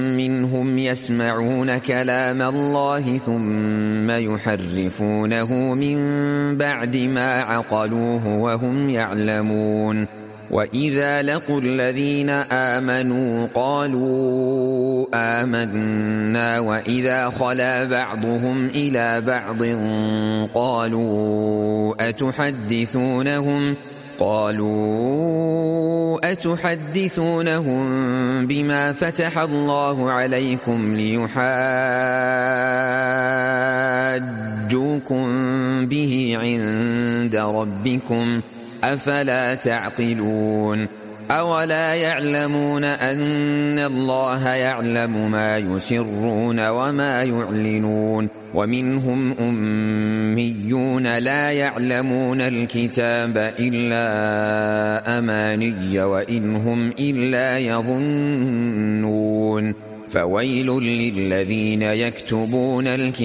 منهم يسمعون كلام الله ثم يحرفونه من بعد ما عقلوه وهم يعلمون. وإذا لقوا الذين آمنوا قالوا آمنا وإذا خلا بعضهم إلى بعض قالوا أتحدثونهم بما فتح الله عليكم ليحاجوكم به عند ربكم أفلا تعقلون. أولا يعلمون أن الله يعلم ما يسرون وما يعلنون. ومنهم أميون لا يعلمون الكتاب إلا أماني وإن هم إلا يظنون. فويل للذين يكتبون الكتاب